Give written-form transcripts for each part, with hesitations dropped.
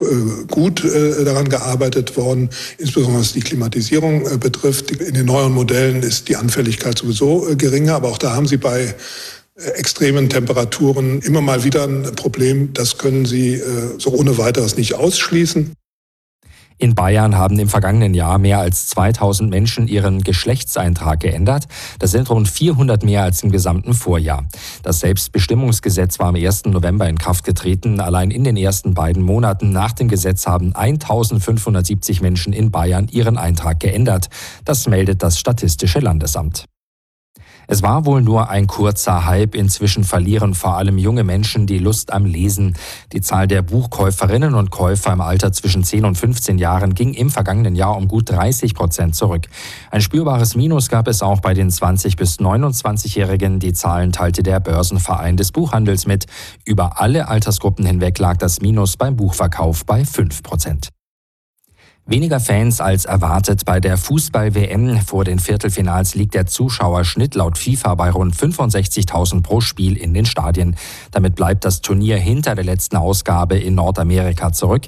gut daran gearbeitet worden, insbesondere was die Klimatisierung betrifft. In den neueren Modellen ist die Anfälligkeit sowieso geringer, aber auch da haben Sie bei extremen Temperaturen immer mal wieder ein Problem. Das können Sie so ohne weiteres nicht ausschließen. In Bayern haben im vergangenen Jahr mehr als 2000 Menschen ihren Geschlechtseintrag geändert. Das sind rund 400 mehr als im gesamten Vorjahr. Das Selbstbestimmungsgesetz war am 1. November in Kraft getreten. Allein in den ersten beiden Monaten nach dem Gesetz haben 1570 Menschen in Bayern ihren Eintrag geändert. Das meldet das Statistische Landesamt. Es war wohl nur ein kurzer Hype. Inzwischen verlieren vor allem junge Menschen die Lust am Lesen. Die Zahl der Buchkäuferinnen und Käufer im Alter zwischen 10 und 15 Jahren ging im vergangenen Jahr um gut 30% zurück. Ein spürbares Minus gab es auch bei den 20- bis 29-Jährigen. Die Zahlen teilte der Börsenverein des Buchhandels mit. Über alle Altersgruppen hinweg lag das Minus beim Buchverkauf bei 5%. Weniger Fans als erwartet bei der Fußball-WM. Vor den Viertelfinals liegt der Zuschauerschnitt laut FIFA bei rund 65.000 pro Spiel in den Stadien. Damit bleibt das Turnier hinter der letzten Ausgabe in Nordamerika zurück.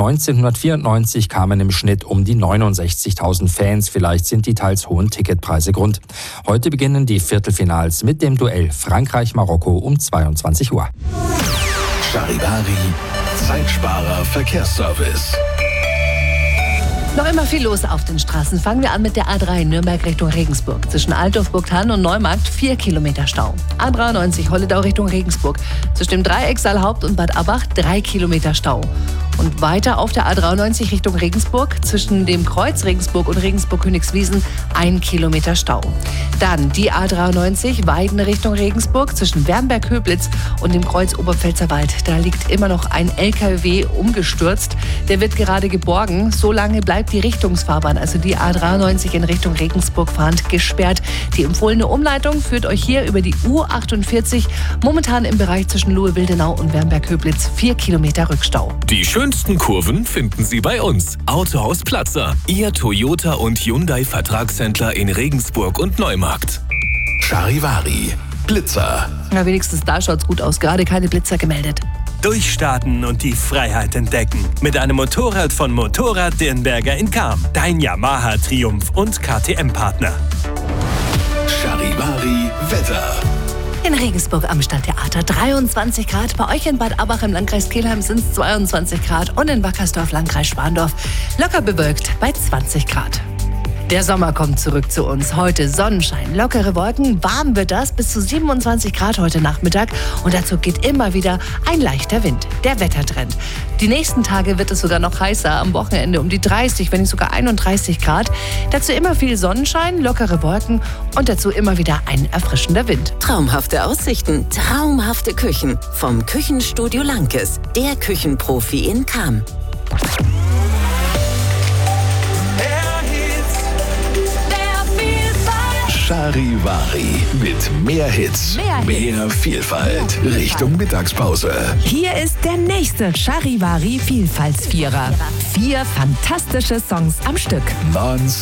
1994 kamen im Schnitt um die 69.000 Fans. Vielleicht sind die teils hohen Ticketpreise Grund. Heute beginnen die Viertelfinals mit dem Duell Frankreich-Marokko um 22 Uhr. Charivari, Zeitsparer Verkehrsservice. Noch immer viel los auf den Straßen. Fangen wir an mit der A3 Nürnberg Richtung Regensburg. Zwischen Altdorf, Burgthann und Neumarkt 4 Kilometer Stau. A93 Holledau Richtung Regensburg. Zwischen dem Dreieck Saalhaupt und Bad Abbach 3 Kilometer Stau. Und weiter auf der A93 Richtung Regensburg. Zwischen dem Kreuz Regensburg und Regensburg-Königswiesen 1 Kilometer Stau. Dann die A93 Weiden Richtung Regensburg. Zwischen Wernberg-Höblitz und dem Kreuz Oberpfälzerwald. Da liegt immer noch ein LKW umgestürzt. Der wird gerade geborgen. So lange bleibt die Richtungsfahrbahn, also die A93 in Richtung Regensburg fahrend, gesperrt. Die empfohlene Umleitung führt euch hier über die U48, momentan im Bereich zwischen Lohe-Wildenau und Wernberg-Höblitz 4 Kilometer Rückstau. Die schönsten Kurven finden Sie bei uns. Autohaus Platzer, Ihr Toyota und Hyundai Vertragshändler in Regensburg und Neumarkt. Charivari, Blitzer. Na, wenigstens da schaut's gut aus, gerade keine Blitzer gemeldet. Durchstarten und die Freiheit entdecken. Mit einem Motorrad von Motorrad Dirnberger in Cham. Dein Yamaha Triumph und KTM-Partner. Charivari Wetter. In Regensburg am Stadttheater 23 Grad. Bei euch in Bad Abbach im Landkreis Kelheim sind es 22 Grad. Und in Wackersdorf, Landkreis Spandorf, locker bewölkt bei 20 Grad. Der Sommer kommt zurück zu uns. Heute Sonnenschein, lockere Wolken, warm wird das, bis zu 27 Grad heute Nachmittag. Und dazu geht immer wieder ein leichter Wind, der Wettertrend. Die nächsten Tage wird es sogar noch heißer, am Wochenende um die 30, wenn nicht sogar 31 Grad. Dazu immer viel Sonnenschein, lockere Wolken und dazu immer wieder ein erfrischender Wind. Traumhafte Aussichten, traumhafte Küchen. Vom Küchenstudio Lankes, der Küchenprofi in Cham. Charivari mit mehr Hits, mehr Vielfalt. Richtung Mittagspause. Hier ist der nächste Charivari Vielfaltsvierer. 4 fantastische Songs am Stück.